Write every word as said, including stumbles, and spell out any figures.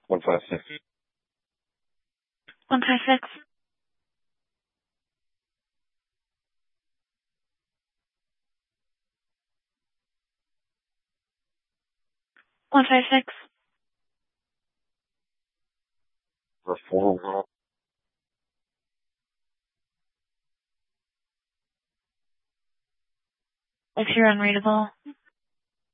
One five six. One five six. One five six. For four. If you're unreadable.